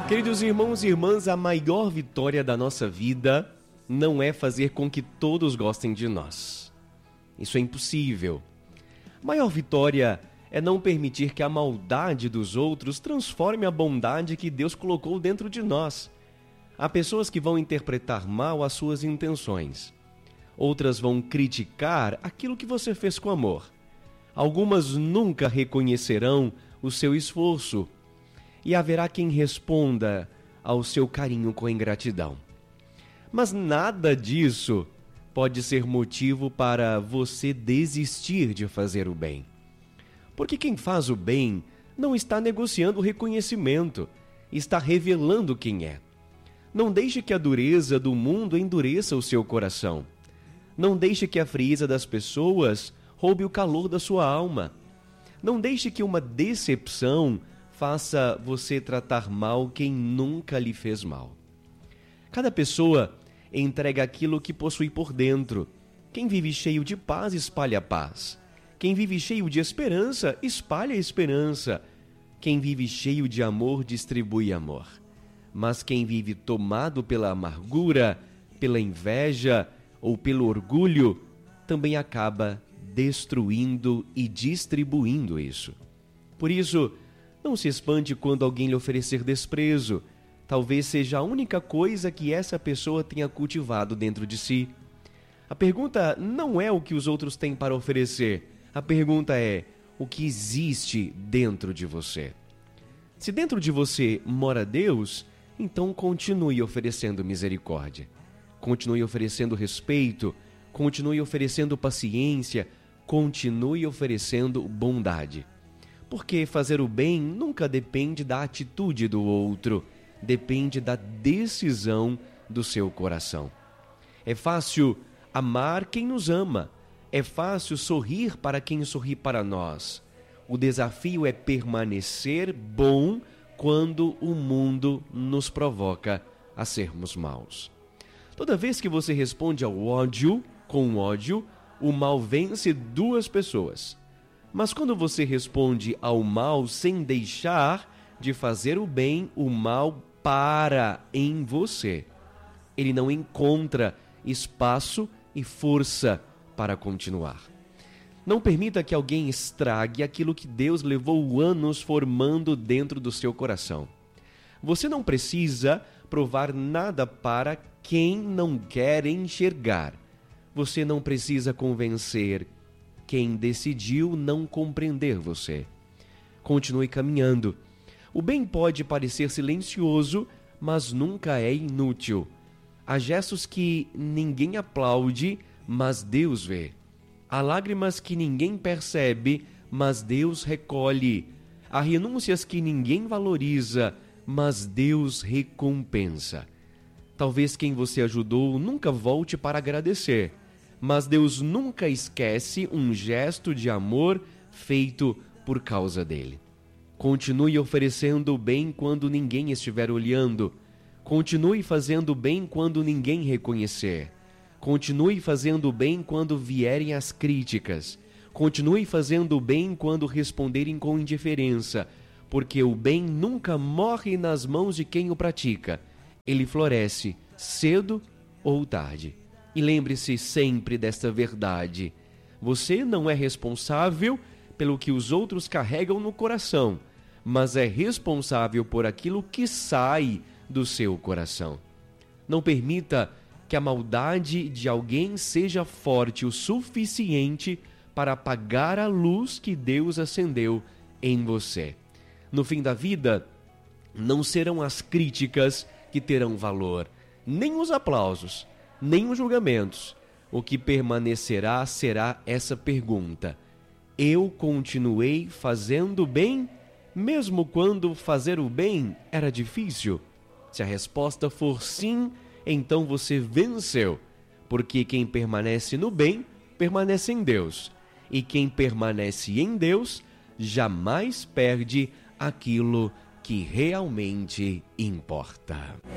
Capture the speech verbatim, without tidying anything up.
Queridos irmãos e irmãs, a maior vitória da nossa vida não é fazer com que todos gostem de nós. Isso é impossível. A maior vitória é não permitir que a maldade dos outros transforme a bondade que Deus colocou dentro de nós. Há pessoas que vão interpretar mal as suas intenções. Outras vão criticar aquilo que você fez com amor. Algumas nunca reconhecerão o seu esforço. E haverá quem responda ao seu carinho com ingratidão. Mas nada disso pode ser motivo para você desistir de fazer o bem. Porque quem faz o bem não está negociando o reconhecimento, está revelando quem é. Não deixe que a dureza do mundo endureça o seu coração. Não deixe que a frieza das pessoas roube o calor da sua alma. Não deixe que uma decepção faça você tratar mal quem nunca lhe fez mal. Cada pessoa entrega aquilo que possui por dentro. Quem vive cheio de paz, espalha paz. Quem vive cheio de esperança, espalha esperança. Quem vive cheio de amor, distribui amor. Mas quem vive tomado pela amargura, pela inveja ou pelo orgulho, também acaba destruindo e distribuindo isso. Por isso, não se espante quando alguém lhe oferecer desprezo. Talvez seja a única coisa que essa pessoa tenha cultivado dentro de si. A pergunta não é o que os outros têm para oferecer. A pergunta é o que existe dentro de você. Se dentro de você mora Deus, então continue oferecendo misericórdia. Continue oferecendo respeito. Continue oferecendo paciência. Continue oferecendo bondade. Porque fazer o bem nunca depende da atitude do outro, depende da decisão do seu coração. É fácil amar quem nos ama, é fácil sorrir para quem sorri para nós. O desafio é permanecer bom quando o mundo nos provoca a sermos maus. Toda vez que você responde ao ódio com ódio, o mal vence duas pessoas. Mas quando você responde ao mal sem deixar de fazer o bem, o mal para em você. Ele não encontra espaço e força para continuar. Não permita que alguém estrague aquilo que Deus levou anos formando dentro do seu coração. Você não precisa provar nada para quem não quer enxergar. Você não precisa convencer quem decidiu não compreender você. Continue caminhando. O bem pode parecer silencioso, mas nunca é inútil. Há gestos que ninguém aplaude, mas Deus vê. Há lágrimas que ninguém percebe, mas Deus recolhe. Há renúncias que ninguém valoriza, mas Deus recompensa. Talvez quem você ajudou nunca volte para agradecer, mas Deus nunca esquece um gesto de amor feito por causa dele. Continue oferecendo o bem quando ninguém estiver olhando. Continue fazendo o bem quando ninguém reconhecer. Continue fazendo o bem quando vierem as críticas. Continue fazendo o bem quando responderem com indiferença, porque o bem nunca morre nas mãos de quem o pratica. Ele floresce cedo ou tarde. E lembre-se sempre desta verdade. Você não é responsável pelo que os outros carregam no coração, mas é responsável por aquilo que sai do seu coração. Não permita que a maldade de alguém seja forte o suficiente para apagar a luz que Deus acendeu em você. No fim da vida, não serão as críticas que terão valor, nem os aplausos, nem os julgamentos. O que permanecerá será essa pergunta: eu continuei fazendo bem, mesmo quando fazer o bem era difícil? Se a resposta for sim, então você venceu, porque quem permanece no bem, permanece em Deus. E quem permanece em Deus, jamais perde aquilo que realmente importa.